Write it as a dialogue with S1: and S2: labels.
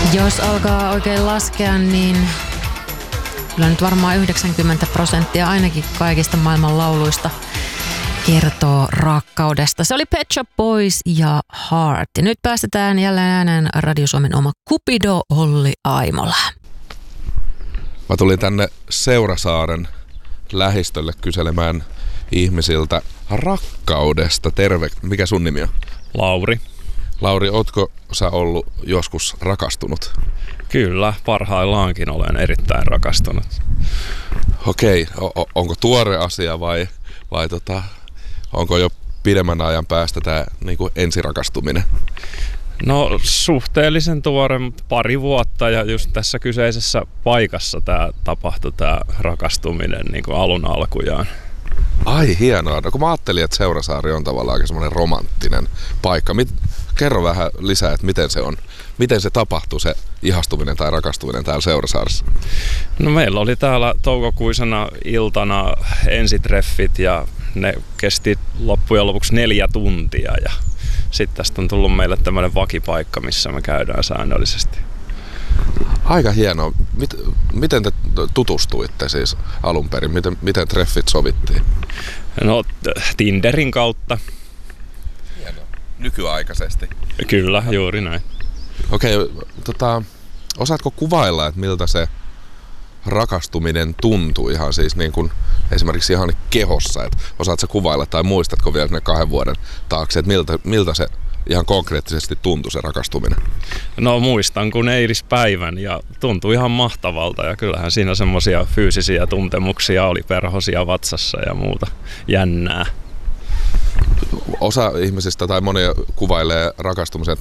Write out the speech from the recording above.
S1: Jos alkaa oikein laskea, niin kyllä nyt varmaan 90% ainakin kaikista maailman lauluista kertoo rakkaudesta. Se oli Pet Shop Boys ja Heart. Ja nyt päästetään jälleen ääneen Radio Suomen oma Cupido Olli Aimola.
S2: Mä tulin tänne Seurasaaren lähistölle kyselemään ihmisiltä rakkaudesta. Terve. Mikä sun nimi on?
S3: Lauri.
S2: Lauri, ootko sä ollut joskus rakastunut?
S3: Kyllä, parhaillaankin olen erittäin rakastunut.
S2: Okei, onko tuore asia vai onko jo pidemmän ajan päästä tämä niinku ensirakastuminen?
S3: No suhteellisen tuore, pari vuotta, ja just tässä kyseisessä paikassa tämä tapahtui, tämä rakastuminen niin kuin alun alkujaan.
S2: Ai hienoa. No kun mä ajattelin, että Seurasaari on tavallaan aika semmoinen romanttinen paikka. Kerro vähän lisää, että miten se on. Miten se tapahtuu, se ihastuminen tai rakastuminen täällä Seurasaaressa?
S3: No meillä oli täällä toukokuisena iltana ensitreffit ja ne kesti loppujen lopuksi 4 tuntia. Ja sitten tästä on tullut meille tämmöinen vakipaikka, missä me käydään säännöllisesti.
S2: Aika hienoa. Miten te tutustuitte siis alun perin? Miten treffit sovittiin?
S3: No Tinderin kautta.
S2: Hienoa. Nykyaikaisesti.
S3: Kyllä, juuri näin.
S2: Okei, osaatko kuvailla, että miltä se rakastuminen tuntuu ihan siis niin kuin esimerkiksi ihan kehossa? Että osaatko kuvailla tai muistatko vielä ne 2 vuoden taakse, että miltä se ihan konkreettisesti tuntui se rakastuminen?
S3: No muistan kun eilispäivän ja tuntui ihan mahtavalta ja kyllähän siinä semmoisia fyysisiä tuntemuksia oli, perhosia vatsassa ja muuta jännää.
S2: Osa ihmisistä tai monia kuvailee rakastumisen